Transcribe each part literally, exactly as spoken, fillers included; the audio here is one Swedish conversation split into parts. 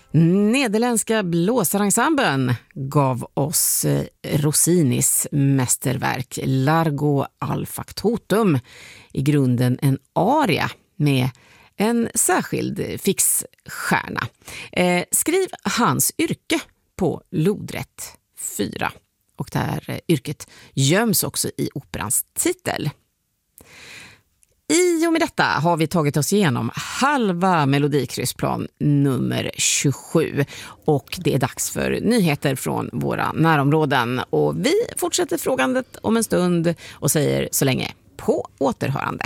Nederländska blåsarensemblen gav oss Rossinis mästerverk Largo al Factotum, i grunden en aria med en särskild fixstjärna. Eh, skriv hans yrke på lodrätt fyra, och det här yrket göms också i operans titel. I och med detta har vi tagit oss igenom halva Melodikryssplan nummer tjugosju, och det är dags för nyheter från våra närområden. Och vi fortsätter frågandet om en stund och säger så länge på återhörande.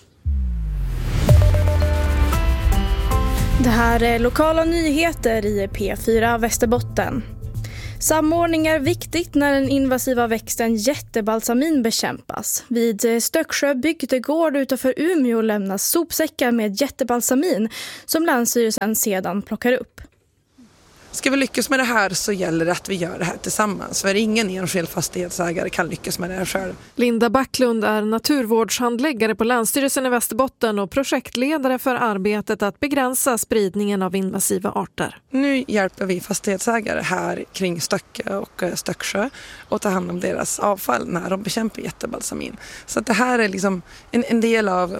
Det här är lokala nyheter i P fyra Västerbotten. Samordning är viktigt när den invasiva växten jättebalsamin bekämpas. Vid Stöcksjö bygdegård utanför Umeå lämnas sopsäckar med jättebalsamin som Länsstyrelsen sedan plockar upp. Ska vi lyckas med det här så gäller det att vi gör det här tillsammans. För ingen enskild fastighetsägare kan lyckas med det här själv. Linda Backlund är naturvårdshandläggare på Länsstyrelsen i Västerbotten och projektledare för arbetet att begränsa spridningen av invasiva arter. Nu hjälper vi fastighetsägare här kring Stöcke och Stöcksjö och ta hand om deras avfall när de bekämpar jättebalsamin. Så att det här är liksom en, en del av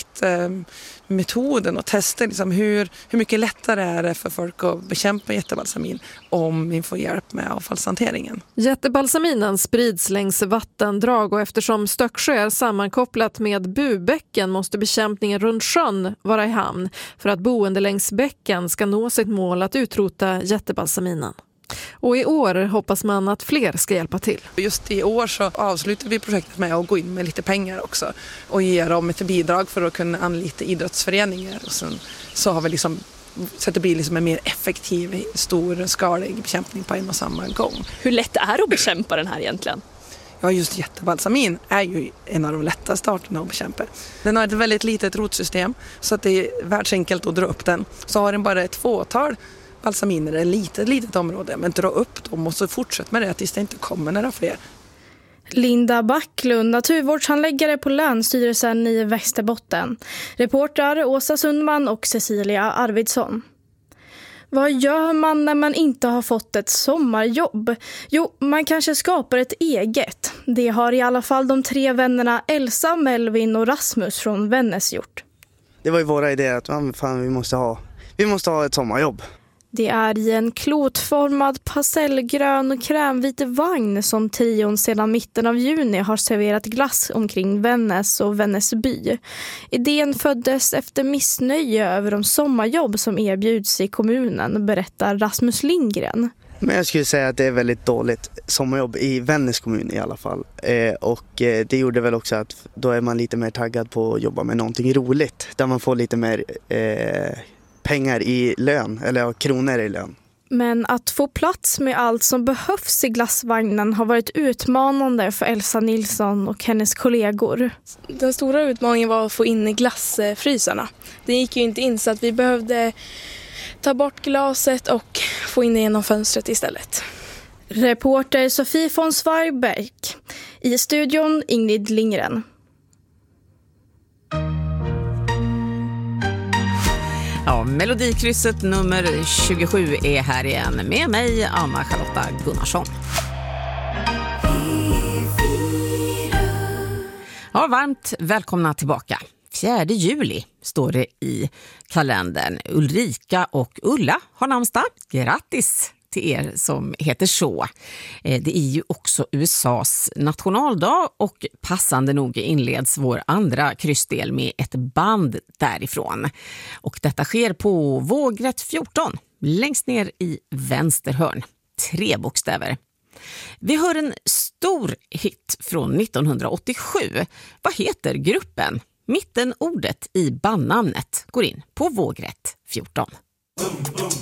projektmetoden och tester. Liksom hur, hur mycket lättare är det för folk att bekämpa jättebalsamin om vi får hjälp med avfallshanteringen. Jättebalsaminen sprids längs vattendrag, och eftersom Stöcksjö är sammankopplat med Bubäcken måste bekämpningen runt sjön vara i hamn för att boende längs bäcken ska nå sitt mål att utrota jättebalsaminen. Och i år hoppas man att fler ska hjälpa till. Just i år så avslutar vi projektet med att gå in med lite pengar också och ge dem ett bidrag för att kunna anlita idrottsföreningar. Och sen så har vi liksom så att det blir liksom en mer effektiv, stor, skalig bekämpning på en och samma gång. Hur lätt är det att bekämpa den här egentligen? Ja, just jättebalsamin är ju en av de lättaste arterna att bekämpa. Den har ett väldigt litet rotsystem så att det är världsenkelt att dra upp den. Så har den bara ett fåtal balsaminer, ett litet, litet område, men dra upp dem och så fortsätt med det tills det inte kommer några fler. Linda Backlund, naturvårdshandläggare på Länsstyrelsen i Västerbotten. Reportrar Åsa Sundman och Cecilia Arvidsson. Vad gör man när man inte har fått ett sommarjobb? Jo, man kanske skapar ett eget. Det har i alla fall de tre vännerna Elsa, Melvin och Rasmus från Vännäs gjort. Det var ju våra idéer att fan, vi, måste ha, vi måste ha ett sommarjobb. Det är i en klotformad pastellgrön och krämvit vagn som trion sedan mitten av juni har serverat glass omkring Vännäs och Vännäsby. Idén föddes efter missnöje över de sommarjobb som erbjuds i kommunen, berättar Rasmus Lindgren. Men jag skulle säga att det är väldigt dåligt sommarjobb i Vännäs kommun i alla fall. Eh, och eh, det gjorde väl också att då är man lite mer taggad på att jobba med någonting roligt. Där man får lite mer eh, pengar i lön, eller ja, kronor i lön. Men att få plats med allt som behövs i glassvagnen har varit utmanande för Elsa Nilsson och hennes kollegor. Den stora utmaningen var att få in glassfrysarna. Det gick ju inte in så att vi behövde ta bort glaset och få in det genom fönstret istället. Reporter Sofie von Svarberg. I studion Ingrid Lindgren. Ja, Melodikrysset nummer tjugosju är här igen med mig, Anna-Charlotta Gunnarsson. Ja, varmt välkomna tillbaka. fjärde juli står det i kalendern. Ulrika och Ulla har namnsdag. Grattis till er som heter så. Det är ju också U S A:s nationaldag, och passande nog inleds vår andra kryssdel med ett band därifrån. Och detta sker på vågrätt fjorton, längst ner i vänster hörn. Tre bokstäver. Vi hör en stor hit från nittonhundraåttiosju. Vad heter gruppen? Mittenordet i bandnamnet går in på vågrätt fjorton.